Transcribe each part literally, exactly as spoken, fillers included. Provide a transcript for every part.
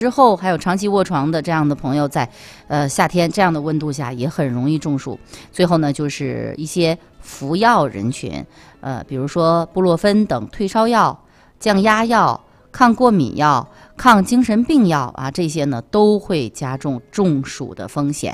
之后还有长期卧床的这样的朋友在，呃夏天这样的温度下也很容易中暑。最后呢，就是一些服药人群，呃，比如说布洛芬等退烧药、降压药、抗过敏药、抗精神病药啊，这些呢都会加重中暑的风险。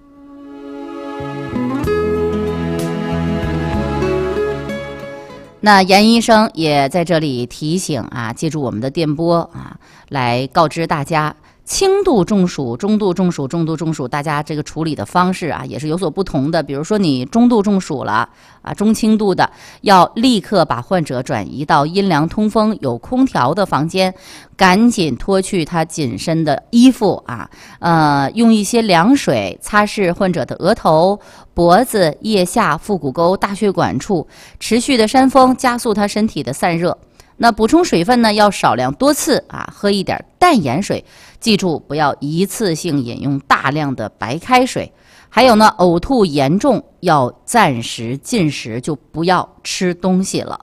那严医生也在这里提醒啊，借助我们的电波啊，来告知大家，轻度中暑、中度中暑、重度中暑，大家这个处理的方式啊，也是有所不同的。比如说你中度中暑了啊，中轻度的，要立刻把患者转移到阴凉通风、有空调的房间，赶紧脱去他紧身的衣服啊，呃，用一些凉水擦拭患者的额头、脖子、腋下、腹股沟、大血管处，持续的扇风，加速他身体的散热。那补充水分呢，要少量多次啊，喝一点淡盐水，记住不要一次性饮用大量的白开水。还有呢，呕吐严重要暂时禁食，就不要吃东西了。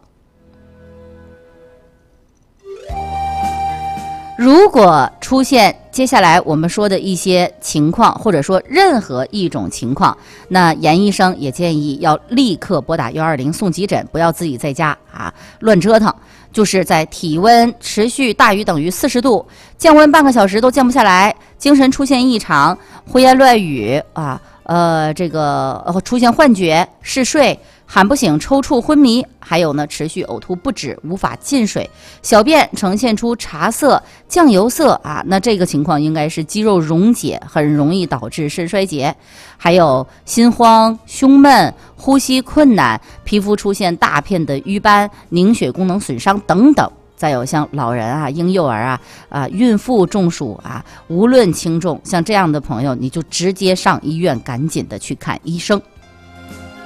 如果出现接下来我们说的一些情况，或者说任何一种情况，那严医生也建议要立刻拨打一二零送急诊，不要自己在家啊乱折腾。就是在体温持续大于等于四十度，降温半个小时都降不下来，精神出现异常，胡言乱语啊，呃，这个呃出现幻觉、嗜睡、喊不醒、抽搐、昏迷，还有呢，持续呕吐不止，无法进水，小便呈现出茶色、酱油色啊，那这个情况应该是肌肉溶解，很容易导致肾衰竭。还有心慌、胸闷、呼吸困难、皮肤出现大片的瘀斑、凝血功能损伤等等。再有像老人啊、婴幼儿啊、啊孕妇中暑啊，无论轻重，像这样的朋友，你就直接上医院，赶紧的去看医生。